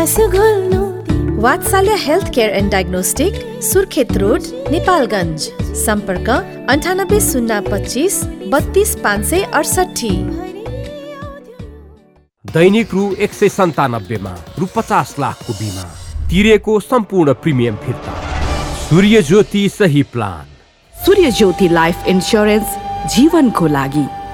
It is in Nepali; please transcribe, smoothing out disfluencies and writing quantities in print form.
वात्सल्य health care and diagnostic, Surkhet road, Nepalgunj. सम्पर्क 980253 32568। दैनिक रु 197 मा रु 50 लाखको बिमा तिरेको सम्पूर्ण प्रिमियम फिर्ता। सूर्य ज्योति सही प्लान। सूर्य ज्योति लाइफ इन्स्योरेन्स जीवनको लागि।